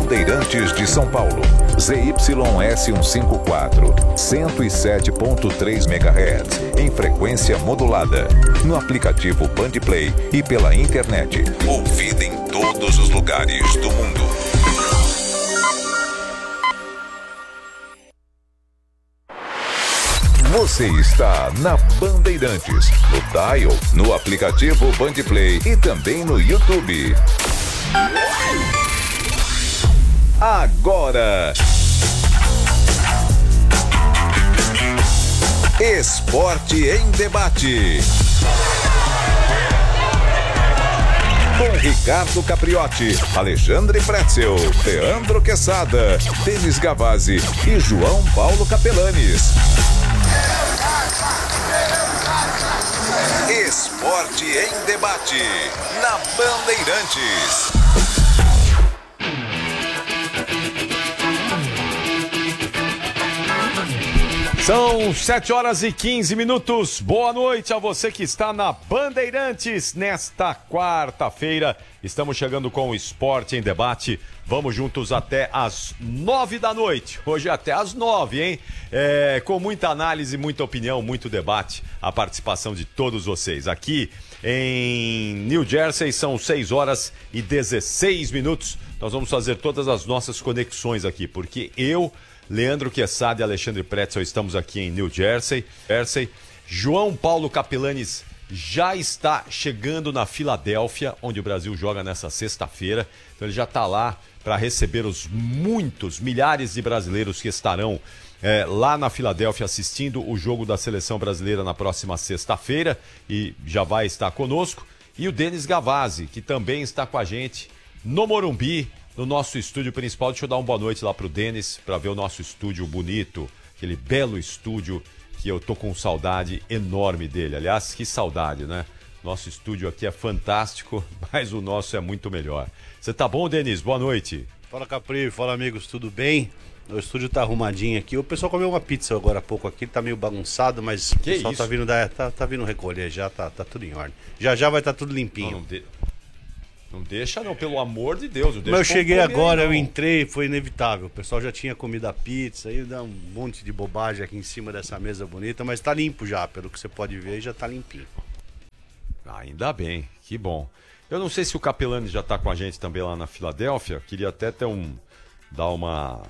Bandeirantes de São Paulo. ZYS154, 107.3 MHz, em frequência modulada. No aplicativo Bandplay e pela internet. Ouvida em todos os lugares do mundo. Você está na Bandeirantes, no dial, no aplicativo Bandplay e também no YouTube. Agora, Esporte em Debate. Com Ricardo Capriotti, Alexandre Pretzel, Leandro Quesada, Denis Gavazzi e João Paulo Capelanes. Esporte em Debate, na Bandeirantes. São 7h15. Boa noite a você que está na Bandeirantes nesta quarta-feira. Estamos chegando com o Esporte em Debate. Vamos juntos até às 9 da noite. Hoje até às 9, hein? Com muita análise, muita opinião, muito debate. A participação de todos vocês. Aqui em New Jersey são 6h16. Nós vamos fazer todas as nossas conexões aqui, porque eu, Leandro Quesada e Alexandre Pretzel estamos aqui em New Jersey. João Paulo Capelanes já está chegando na Filadélfia, onde o Brasil joga nessa sexta-feira. Então ele já está lá para receber os milhares de brasileiros que estarão lá na Filadélfia assistindo o jogo da Seleção Brasileira na próxima sexta-feira e já vai estar conosco. E o Denis Gavazzi, que também está com a gente no Morumbi, no nosso estúdio principal. Deixa eu dar uma boa noite lá pro Denis, para ver o nosso estúdio bonito, aquele belo estúdio que eu tô com saudade enorme dele. Aliás, que saudade, né? Nosso estúdio aqui é fantástico, mas o nosso é muito melhor. Você tá bom, Denis? Boa noite. Fala, Capri, fala, amigos, tudo bem? O estúdio tá arrumadinho aqui. O pessoal comeu uma pizza agora há pouco aqui, tá meio bagunçado, mas o pessoal isso? tá vindo recolher já, tá tudo em ordem. Já vai estar tudo limpinho. Não deixa não, pelo amor de Deus. Mas eu cheguei agora, eu entrei, foi inevitável. O pessoal já tinha comido a pizza, aí dá um monte de bobagem aqui em cima dessa mesa bonita, mas tá limpo já, pelo que você pode ver, já tá limpinho. Ainda bem, que bom. Eu não sei se o Capelani já tá com a gente também lá na Filadélfia, queria até dar uma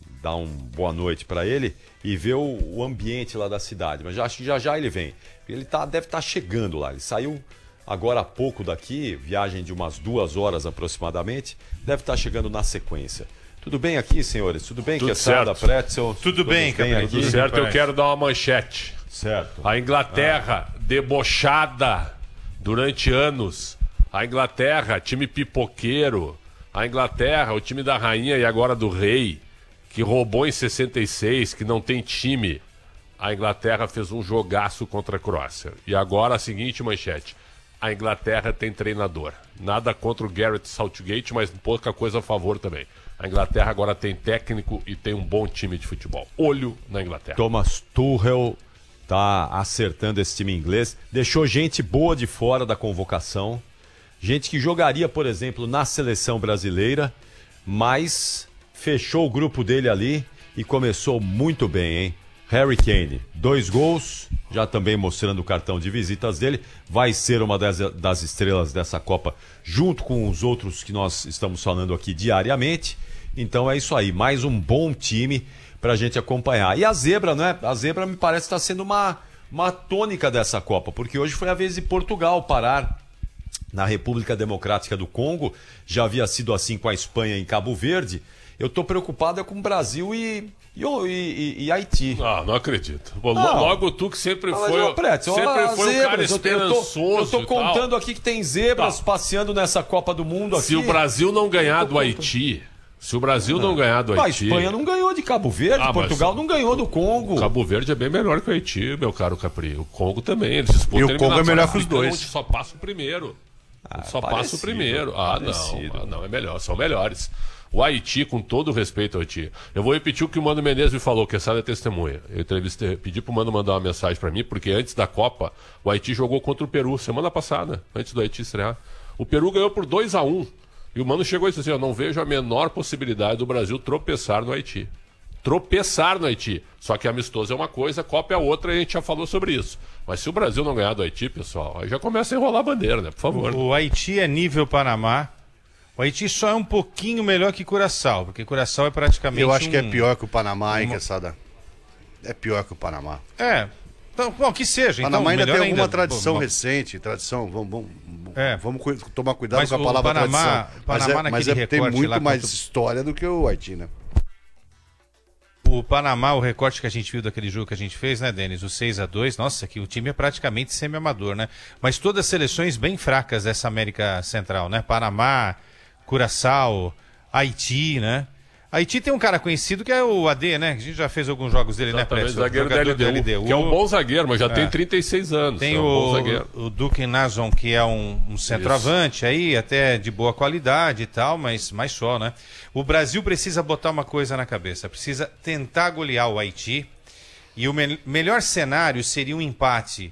boa noite para ele e ver o ambiente lá da cidade, mas acho que já ele vem. Ele deve estar chegando lá, ele saiu agora há pouco daqui, viagem de umas 2 horas aproximadamente, deve estar chegando na sequência. Tudo bem aqui, senhores? Tudo bem, Quesada, Pretzel? Tudo bem, Capelani. Tudo certo, eu quero dar uma manchete. Certo. A Inglaterra, debochada durante anos. A Inglaterra, time pipoqueiro. A Inglaterra, o time da rainha e agora do rei, que roubou em 66, que não tem time. A Inglaterra fez um jogaço contra a Croácia. E agora a seguinte manchete. A Inglaterra tem treinador. Nada contra o Gareth Southgate, mas pouca coisa a favor também. A Inglaterra agora tem técnico e tem um bom time de futebol. Olho na Inglaterra. Thomas Tuchel tá acertando esse time inglês. Deixou gente boa de fora da convocação. Gente que jogaria, por exemplo, na seleção brasileira, mas fechou o grupo dele ali e começou muito bem, hein? Harry Kane, 2 gols, já também mostrando o cartão de visitas dele, vai ser uma das estrelas dessa Copa, junto com os outros que nós estamos falando aqui diariamente. Então é isso aí, mais um bom time pra gente acompanhar. E a zebra, né? A zebra me parece estar sendo uma tônica dessa Copa, porque hoje foi a vez de Portugal parar na República Democrática do Congo, já havia sido assim com a Espanha em Cabo Verde. Eu tô preocupado com o Brasil e Haiti. Não acredito. Logo tu que sempre foi um cara esperançoso. Eu tô contando aqui que tem zebras passeando nessa Copa do Mundo aqui. Se o Brasil não ganhar do Haiti... A Espanha não ganhou de Cabo Verde, Portugal não ganhou do Congo. Cabo Verde é bem melhor que o Haiti, meu caro Capri. O Congo também. Eles disputam. E o Congo é melhor que os dois. Só passa o primeiro. Passa o primeiro. Não, é melhor. São melhores. O Haiti, com todo o respeito ao Haiti. Eu vou repetir o que o Mano Menezes me falou, que essa é testemunha. Eu pedi pro Mano mandar uma mensagem pra mim, porque antes da Copa, o Haiti jogou contra o Peru, semana passada, antes do Haiti estrear. O Peru ganhou por 2-1. E o Mano chegou e disse assim, eu não vejo a menor possibilidade do Brasil tropeçar no Haiti. Tropeçar no Haiti. Só que amistoso é uma coisa, Copa é outra, e a gente já falou sobre isso. Mas se o Brasil não ganhar do Haiti, pessoal, aí já começa a enrolar a bandeira, né? Por favor. O Haiti é nível Panamá. O Haiti só é um pouquinho melhor que Curaçao, porque Curaçao é praticamente Eu acho que é pior que o Panamá, hein, Quesada? É pior que o Panamá. É. Então, bom, que seja. O Panamá então, ainda melhor tem alguma ainda. tradição Bom, recente, vamos tomar cuidado Mas com a o palavra Panamá- tradição. Panamá Mas naquele tem recorte muito lá mais contra- história do que o Haiti, né? O Panamá, o recorte que a gente viu daquele jogo que a gente fez, né, Denis? O 6-2, nossa, que o time é praticamente semi-amador, né? Mas todas seleções bem fracas dessa América Central, né? Panamá, Curaçao, Haiti, né? Haiti tem um cara conhecido que é o AD, né? A gente já fez alguns jogos dele, Exatamente, né, Preto? zagueiro da Jogador LDU, que é um bom zagueiro, mas já tem 36 anos. Tem é um bom zagueiro. o Duque Nazon, que é um centroavante aí, até de boa qualidade e tal, mas só, né? O Brasil precisa botar uma coisa na cabeça, precisa tentar golear o Haiti, e o melhor cenário seria um empate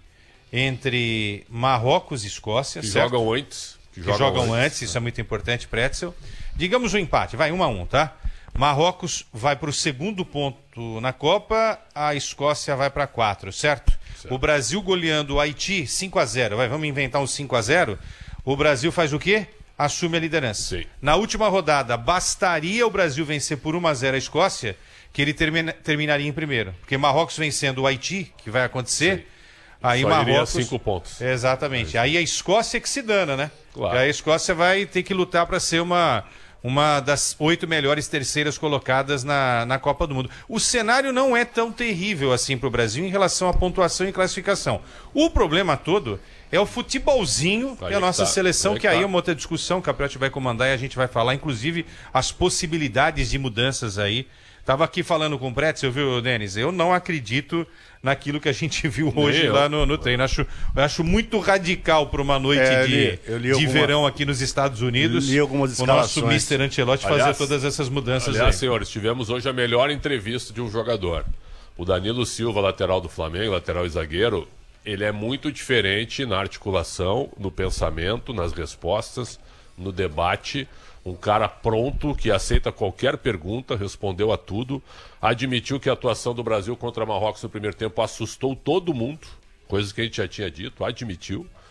entre Marrocos e Escócia, Que certo? jogam antes. Que jogam antes, isso é muito importante, Pretzel. Digamos um empate, vai 1-1, tá? Marrocos vai para o segundo ponto na Copa, a Escócia vai para 4, certo? O Brasil goleando o Haiti 5-0, vamos inventar um 5-0. O Brasil faz o quê? Assume a liderança. Sim. Na última rodada, bastaria o Brasil vencer por 1-0 a Escócia, que ele terminaria em primeiro. Porque Marrocos vencendo o Haiti, que vai acontecer, Sim. aí Só iria Marrocos... 5 pontos. Exatamente. Aí a Escócia que se dana, né? Claro. Aí a Escócia vai ter que lutar para ser uma das 8 melhores terceiras colocadas na Copa do Mundo. O cenário não é tão terrível assim para o Brasil em relação à pontuação e classificação. O problema todo é o futebolzinho que a nossa seleção, que aí é uma outra discussão que a Prete vai comandar e a gente vai falar, inclusive, as possibilidades de mudanças aí. Tava aqui falando com o Pretzel, viu, Denis? Eu não acredito naquilo que a gente viu hoje lá no treino. Acho muito radical para uma noite de verão aqui nos Estados Unidos. Li algumas o nosso escalações. Mr. Ancelotti fazer todas essas mudanças Aliás, aí. senhores, tivemos hoje a melhor entrevista de um jogador. O Danilo Silva, lateral do Flamengo, lateral e zagueiro, ele é muito diferente na articulação, no pensamento, nas respostas, no debate. Um cara pronto, que aceita qualquer pergunta, respondeu a tudo. Admitiu que a atuação do Brasil contra Marrocos no primeiro tempo assustou todo mundo, coisas que a gente já tinha dito, admitiu.